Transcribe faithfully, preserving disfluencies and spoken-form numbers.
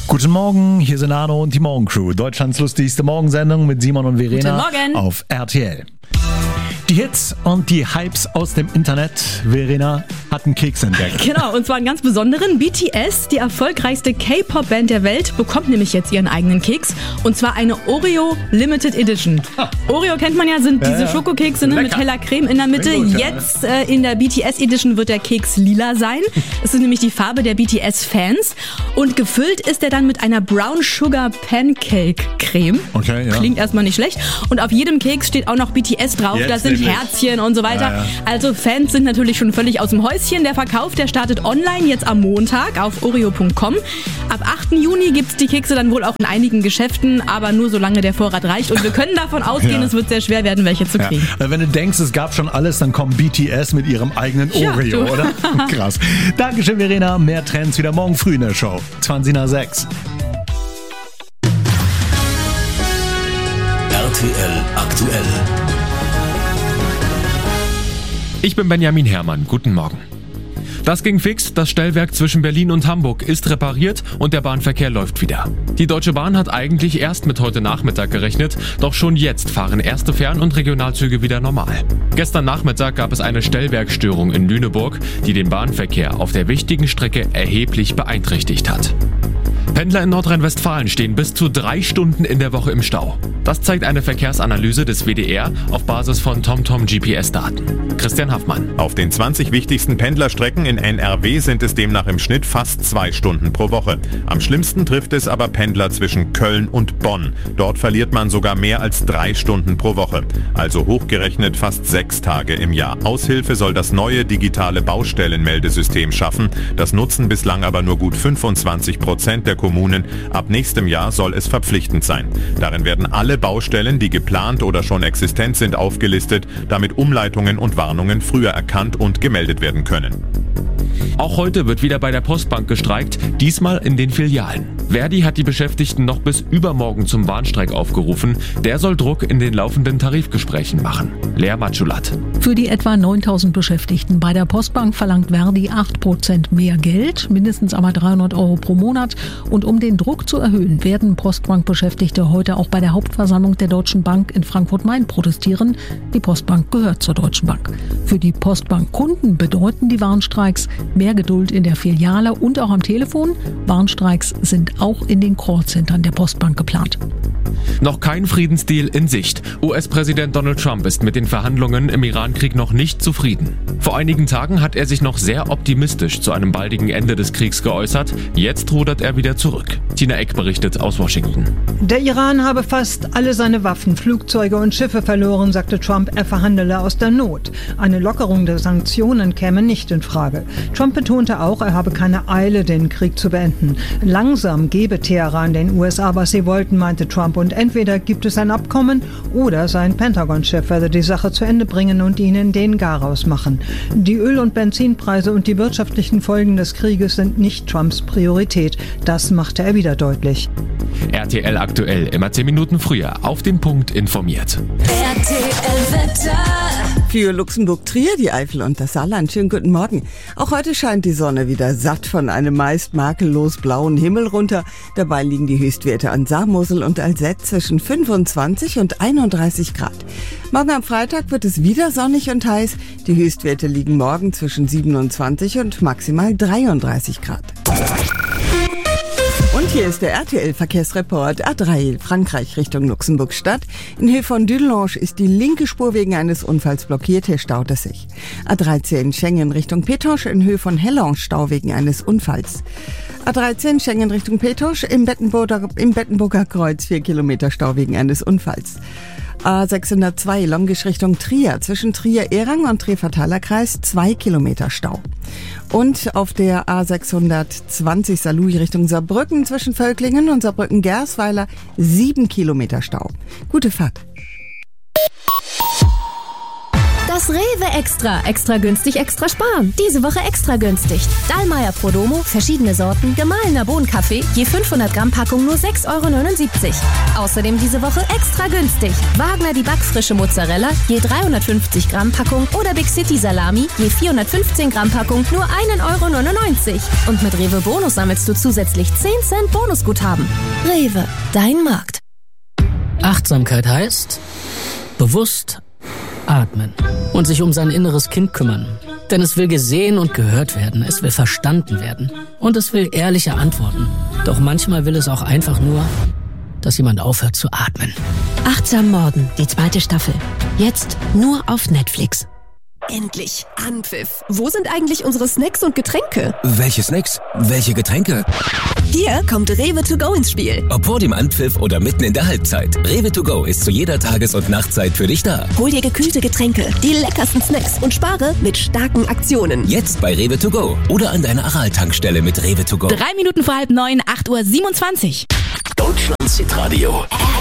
Guten Morgen, hier sind Arno und die Morgencrew. Deutschlands lustigste Morgensendung mit Simon und Verena Guten Morgen. Auf R T L. Die Hits und die Hypes aus dem Internet. Verena hat einen Keks entdeckt. Genau, und zwar einen ganz besonderen. B T S, die erfolgreichste K-Pop-Band der Welt, bekommt nämlich jetzt ihren eigenen Keks. Und zwar eine Oreo Limited Edition. Ha. Oreo kennt man ja, sind diese ja, ja. Schokokekse ne, mit heller Creme in der Mitte. Gut, jetzt äh, in der B T S Edition wird der Keks lila sein. Das ist nämlich die Farbe der B T S-Fans. Und gefüllt ist er dann mit einer Brown Sugar Pancake Creme. Okay, ja. Klingt erstmal nicht schlecht. Und auf jedem Keks steht auch noch B T S drauf. Jetzt das sind Herzchen und so weiter. Ja, ja. Also Fans sind natürlich schon völlig aus dem Häuschen. Der Verkauf, der startet online jetzt am Montag auf oreo punkt com. Ab achten Juni gibt es die Kekse dann wohl auch in einigen Geschäften, aber nur solange der Vorrat reicht. Und wir können davon ausgehen, ja. es wird sehr schwer werden, welche zu kriegen. Ja. Wenn du denkst, es gab schon alles, dann kommt B T S mit ihrem eigenen Oreo, ja, oder? Krass. Dankeschön, Verena. Mehr Trends wieder morgen früh in der Show. zwanzig nach sechs. R T L aktuell. Ich bin Benjamin Herrmann. Guten Morgen. Das ging fix. Das Stellwerk zwischen Berlin und Hamburg ist repariert und der Bahnverkehr läuft wieder. Die Deutsche Bahn hat eigentlich erst mit heute Nachmittag gerechnet, doch schon jetzt fahren erste Fern- und Regionalzüge wieder normal. Gestern Nachmittag gab es eine Stellwerkstörung in Lüneburg, die den Bahnverkehr auf der wichtigen Strecke erheblich beeinträchtigt hat. Pendler in Nordrhein-Westfalen stehen bis zu drei Stunden in der Woche im Stau. Das zeigt eine Verkehrsanalyse des W D R auf Basis von TomTom G P S-Daten. Christian Haffmann. Auf den zwanzig wichtigsten Pendlerstrecken in N R W sind es demnach im Schnitt fast zwei Stunden pro Woche. Am schlimmsten trifft es aber Pendler zwischen Köln und Bonn. Dort verliert man sogar mehr als drei Stunden pro Woche. Also hochgerechnet fast sechs Tage im Jahr. Aushilfe soll das neue digitale Baustellenmeldesystem schaffen. Das nutzen bislang aber nur gut fünfundzwanzig Prozent der Kommunen. Ab nächstem Jahr soll es verpflichtend sein. Darin werden alle Baustellen, die geplant oder schon existent sind, aufgelistet, damit Umleitungen und Warnungen früher erkannt und gemeldet werden können. Auch heute wird wieder bei der Postbank gestreikt, diesmal in den Filialen. Verdi hat die Beschäftigten noch bis übermorgen zum Warnstreik aufgerufen. Der soll Druck in den laufenden Tarifgesprächen machen. Lea Matschulat. Für die etwa neuntausend Beschäftigten bei der Postbank verlangt Verdi acht Prozent mehr Geld, mindestens aber dreihundert Euro pro Monat. Und um den Druck zu erhöhen, werden Postbank-Beschäftigte heute auch bei der Hauptversammlung der Deutschen Bank in Frankfurt-Main protestieren. Die Postbank gehört zur Deutschen Bank. Für die Postbank-Kunden bedeuten die Warnstreiks mehr Geduld in der Filiale und auch am Telefon. Warnstreiks sind auch in den Callcentern der Postbank geplant. Noch kein Friedensdeal in Sicht. U S-Präsident Donald Trump ist mit den Verhandlungen im Iran-Krieg noch nicht zufrieden. Vor einigen Tagen hat er sich noch sehr optimistisch zu einem baldigen Ende des Kriegs geäußert. Jetzt rudert er wieder zurück. Tina Eck berichtet aus Washington. Der Iran habe fast alle seine Waffen, Flugzeuge und Schiffe verloren, sagte Trump, er verhandele aus der Not. Eine Lockerung der Sanktionen käme nicht in Frage. Trump betonte auch, er habe keine Eile, den Krieg zu beenden. Langsam gebe Teheran den U S A, was sie wollten, meinte Trump. Und entweder gibt es ein Abkommen oder sein Pentagon-Chef werde die Sache zu Ende bringen und ihnen den Garaus machen. Die Öl- und Benzinpreise und die wirtschaftlichen Folgen des Krieges sind nicht Trumps Priorität. Das machte er wieder deutlich. R T L aktuell, immer zehn Minuten früher, auf den Punkt informiert. R T L-Wetter. Für Luxemburg, Trier, die Eifel und das Saarland. Schönen guten Morgen. Auch heute scheint die Sonne wieder satt von einem meist makellos blauen Himmel runter. Dabei liegen die Höchstwerte an Saar, Mosel und Alzette zwischen fünfundzwanzig und einunddreißig Grad. Morgen am Freitag wird es wieder sonnig und heiß. Die Höchstwerte liegen morgen zwischen siebenundzwanzig und maximal dreiunddreißig Grad. Und hier ist der R T L-Verkehrsreport. A drei Frankreich Richtung Luxemburg-Stadt. In Höhe von Dudelange ist die linke Spur wegen eines Unfalls blockiert. Hier staut es sich. A dreizehn Schengen Richtung Pétange in Höhe von Hellange Stau wegen eines Unfalls. A dreizehn Schengen Richtung Pétange im Bettenburger, im Bettenburger Kreuz vier Kilometer Stau wegen eines Unfalls. A sechshundertzwei Longisch Richtung Trier, zwischen Trier-Erang und Trefataler Kreis zwei Kilometer Stau. Und auf der A sechshundertzwanzig Saarlouis Richtung Saarbrücken zwischen Völklingen und Saarbrücken-Gersweiler sieben Kilometer Stau. Gute Fahrt. Das Rewe Extra. Extra günstig, extra sparen. Diese Woche extra günstig. Dallmayr Prodomo, verschiedene Sorten, gemahlener Bohnenkaffee, je fünfhundert Gramm Packung nur sechs Euro neunundsiebzig. Außerdem diese Woche extra günstig. Wagner die backfrische Mozzarella, je dreihundertfünfzig Gramm Packung oder Big City Salami, je vierhundertfünfzehn Gramm Packung nur ein Euro neunundneunzig. Und mit Rewe Bonus sammelst du zusätzlich zehn Cent Bonusguthaben. Rewe, dein Markt. Achtsamkeit heißt bewusst atmen und sich um sein inneres Kind kümmern. Denn es will gesehen und gehört werden, es will verstanden werden und es will ehrliche Antworten. Doch manchmal will es auch einfach nur, dass jemand aufhört zu atmen. Achtsam Morden, die zweite Staffel. Jetzt nur auf Netflix. Endlich Anpfiff. Wo sind eigentlich unsere Snacks und Getränke? Welche Snacks? Welche Getränke? Hier kommt Rewe to go ins Spiel. Ob vor dem Anpfiff oder mitten in der Halbzeit. Rewe to go ist zu jeder Tages- und Nachtzeit für dich da. Hol dir gekühlte Getränke, die leckersten Snacks und spare mit starken Aktionen. Jetzt bei Rewe to go oder an deiner Aral-Tankstelle mit Rewe to go. Drei Minuten vor halb neun, acht Uhr siebenundzwanzig. Deutschlands Hitradio.